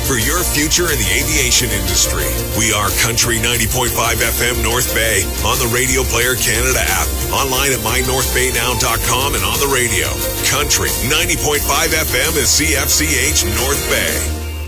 for your future in the aviation industry. We are Country 90.5 FM North Bay on the Radio Player Canada app, online at mynorthbaynow.com and on the radio. Country 90.5 FM is CFCH North Bay.